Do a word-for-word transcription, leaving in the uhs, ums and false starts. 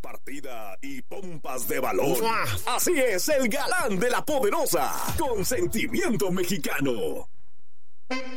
partida y pompas de balón. Así es, el galán de la poderosa, con sentimiento mexicano.